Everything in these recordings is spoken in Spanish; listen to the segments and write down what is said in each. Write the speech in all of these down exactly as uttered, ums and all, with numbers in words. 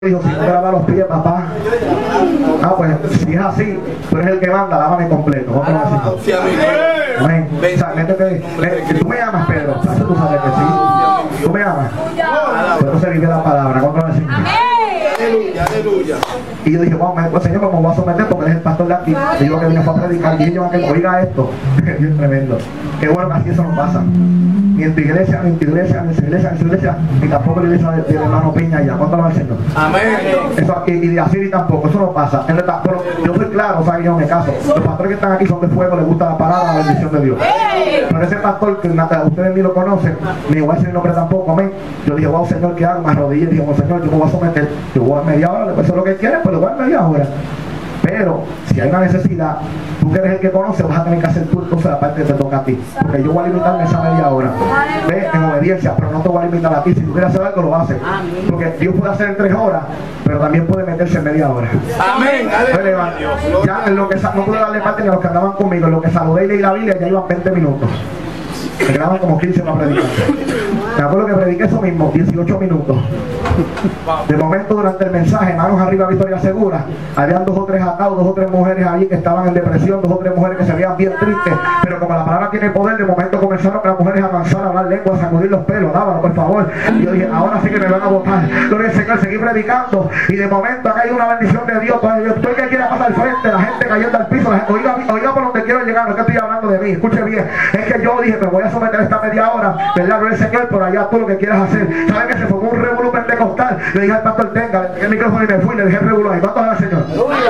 Dijo, si no te lava los pies, papá. Ah, pues si es así, tú eres el que manda, lávame completo. ¿Cómo así? Amén. O sea, métete, métete. Tú me amas, Pedro. Así tú sabes que sí. Tú me amas. Pero se vive la palabra. ¿Cómo así? Aleluya, aleluya. Y yo dije, wow, pues Señor, ¿cómo voy a someter? Porque él es el pastor de aquí. Y yo que vine fue a predicar. Y yo que oiga esto. Es tremendo. Qué bueno que así eso no pasa. Ni en tu iglesia, ni en tu iglesia, ni en su iglesia, ni en su iglesia, ni tampoco en la iglesia del de hermano Piña allá. ¿Cuánto lo va a decir? Amén. Eso, y, y de así ni tampoco, eso no pasa. En verdad, pero yo soy claro, o sea, yo me caso. Los pastores que están aquí son de fuego, les gusta la palabra, la bendición de Dios. Pero ese pastor que ustedes ni lo conocen, ni voy a decir el nombre tampoco, amén. Yo dije, wow, Señor, ¿qué hago? Me arrodillé y dije, wow, Señor, yo me voy a someter. Yo voy a media hora, después eso es lo que quieres, pero voy a media hora. Pero si hay una necesidad, tú que eres el que conoce, vas a tener que hacer tú entonces la parte que te toca a ti. Porque yo voy a limitarme esa media hora. ¿Ves? En obediencia, pero no te voy a limitar a ti. Si tú quieres hacer algo, lo vas a hacer. Porque Dios puede hacer en tres horas, pero también puede meterse en media hora. Amén. Ya en lo que no pude darle parte ni a los que andaban conmigo, en lo que saludé y leí la Biblia, ya iban veinte minutos. Me quedaban como quince para predicar. Me acuerdo que prediqué eso mismo, dieciocho minutos. De momento, durante el mensaje, manos arriba, Victoria Segura, habían dos o tres atados, dos o tres mujeres allí que estaban en depresión, dos o tres mujeres que se veían bien tristes, pero como la palabra tiene poder, de momento comenzaron las mujeres a avanzar, a hablar lengua, a sacudir los pelos, dábalo, por favor. Y yo dije, ahora sí que me van a botar. Gloria al Señor, seguí predicando, y de momento acá hay una bendición de Dios. Todo el que quiera pasar al frente, la gente cayendo al piso, la gente, oiga, oiga por donde quiero llegar, no es que estoy hablando de mí, escuche bien, es que yo dije, me voy a someter esta media hora, ¿verdad? Gloria al Señor, por allá tú lo que quieras hacer. ¿Saben que se formó un revolú pentecostal? Le dije al pastor, tenga, le pegué el micrófono y me fui, le dije el revolú ahí. ¿Cuánto es el Señor?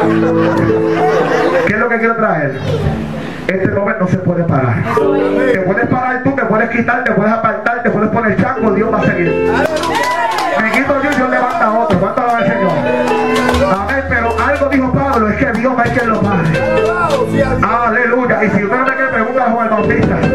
¿Qué es lo que quiero traer? Este momento no se puede parar. Te puedes parar tú, te puedes quitar, te puedes apartar, te puedes poner chango, Dios va a seguir. Me quito yo y Dios levanta a otro. ¿Cuánto va el Señor? Amén, pero algo dijo Pablo, es que Dios no hay quien lo pare. Aleluya. Y si usted no me quiere preguntar a Juan el Bautista,